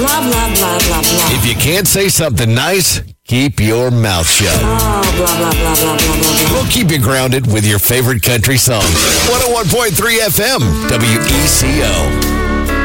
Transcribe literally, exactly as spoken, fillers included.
blah, blah, blah, blah, blah. If you can't say something nice, keep your mouth shut. Oh, blah, blah, blah, blah, blah, blah, blah. We'll keep you grounded with your favorite country songs. one oh one point three F M, W E C O.